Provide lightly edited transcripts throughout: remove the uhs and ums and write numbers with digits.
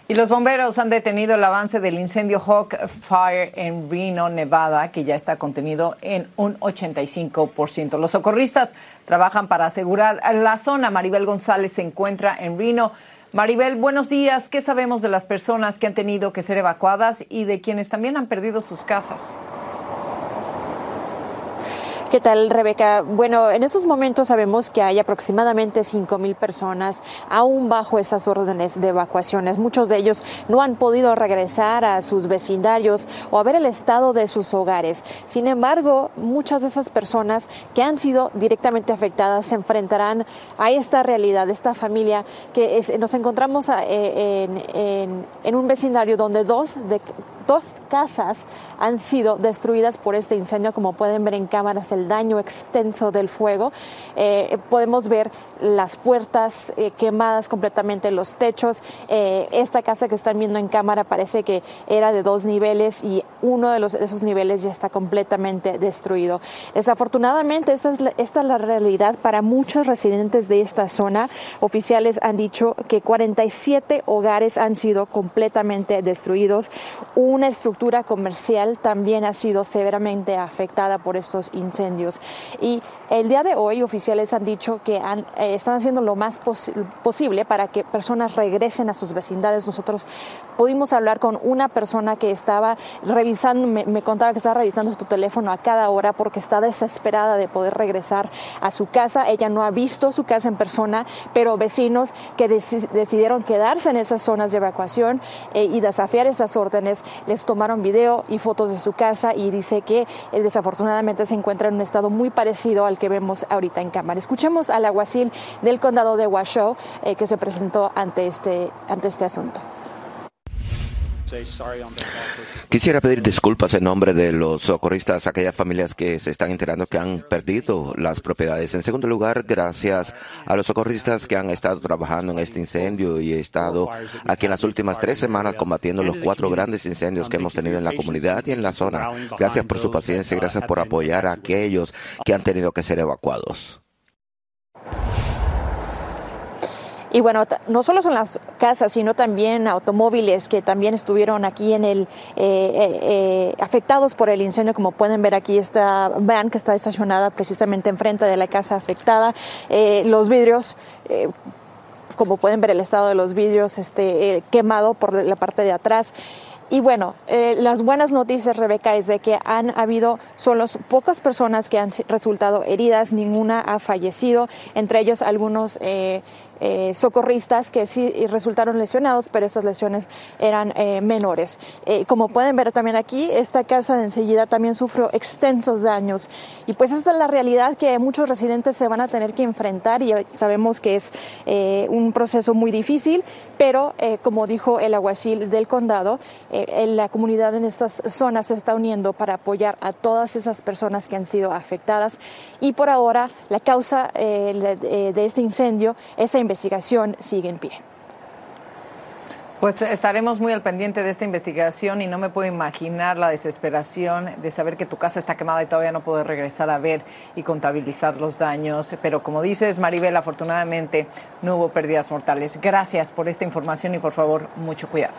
Y los bomberos han detenido el avance del incendio Hawk Fire en Reno, Nevada, que ya está contenido en un 85%. Los socorristas trabajan para asegurar la zona. Maribel González se encuentra en Reno. Maribel, buenos días. ¿Qué sabemos de las personas que han tenido que ser evacuadas y de quienes también han perdido sus casas? ¿Qué tal, Rebeca? Bueno, en estos momentos sabemos que hay aproximadamente 5,000 personas aún bajo esas órdenes de evacuaciones. Muchos de ellos no han podido regresar a sus vecindarios o a ver el estado de sus hogares. Sin embargo, muchas de esas personas que han sido directamente afectadas se enfrentarán a esta realidad, esta familia que nos encontramos en un vecindario donde dos casas han sido destruidas por este incendio. Como pueden ver en cámaras, el daño extenso del fuego. Podemos ver las puertas quemadas completamente, los techos. Esta casa que están viendo en cámara parece que era de 2 niveles y uno de esos niveles ya está completamente destruido. Desafortunadamente, esta es la realidad para muchos residentes de esta zona. Oficiales han dicho que 47 hogares han sido completamente destruidos. Una estructura comercial también ha sido severamente afectada por estos incendios. Y el día de hoy, oficiales han dicho que están haciendo lo más posible para que personas regresen a sus vecindades. Nosotros pudimos hablar con una persona que estaba revisando, me contaba que estaba revisando su teléfono a cada hora porque está desesperada de poder regresar a su casa. Ella no ha visto su casa en persona, pero vecinos que decidieron quedarse en esas zonas de evacuación y desafiar esas órdenes, les tomaron video y fotos de su casa, y dice que desafortunadamente se encuentra en un estado muy parecido al que vemos ahorita en cámara. Escuchemos al alguacil del condado de Washoe que se presentó ante este asunto. Quisiera pedir disculpas en nombre de los socorristas a aquellas familias que se están enterando que han perdido las propiedades. En segundo lugar, gracias a los socorristas que han estado trabajando en este incendio y he estado aquí en las últimas 3 semanas combatiendo los 4 grandes incendios que hemos tenido en la comunidad y en la zona. Gracias por su paciencia y gracias por apoyar a aquellos que han tenido que ser evacuados. Y bueno, no solo son las casas, sino también automóviles que también estuvieron aquí afectados por el incendio. Como pueden ver aquí, esta van que está estacionada precisamente enfrente de la casa afectada. Los vidrios, como pueden ver, el estado de los vidrios quemado por la parte de atrás. Y bueno, las buenas noticias, Rebeca, es de que son las pocas personas que han resultado heridas, ninguna ha fallecido, entre ellos algunos socorristas que sí resultaron lesionados, pero estas lesiones eran menores. Como pueden ver también aquí, esta casa de enseguida también sufrió extensos daños, y pues esta es la realidad que muchos residentes se van a tener que enfrentar, y sabemos que es un proceso muy difícil, pero como dijo el alguacil del condado, la comunidad en estas zonas se está uniendo para apoyar a todas esas personas que han sido afectadas, y por ahora la causa de este incendio, esa investigación sigue en pie. Pues estaremos muy al pendiente de esta investigación, y no me puedo imaginar la desesperación de saber que tu casa está quemada y todavía no puedes regresar a ver y contabilizar los daños. Pero como dices, Maribel, afortunadamente no hubo pérdidas mortales. Gracias por esta información y por favor, mucho cuidado.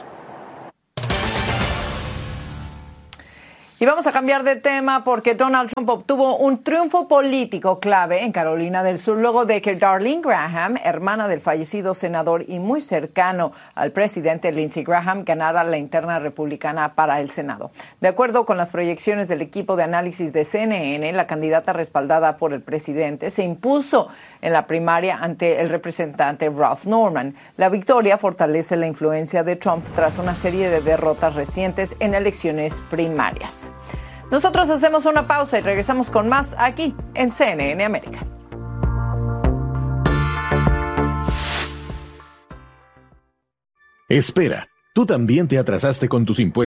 Y vamos a cambiar de tema porque Donald Trump obtuvo un triunfo político clave en Carolina del Sur luego de que Darlene Graham, hermana del fallecido senador y muy cercano al presidente Lindsey Graham, ganara la interna republicana para el Senado. De acuerdo con las proyecciones del equipo de análisis de CNN, la candidata respaldada por el presidente se impuso en la primaria ante el representante Ralph Norman. La victoria fortalece la influencia de Trump tras una serie de derrotas recientes en elecciones primarias. Nosotros hacemos una pausa y regresamos con más aquí en CNN América. Espera, ¿tú también te atrasaste con tus impuestos?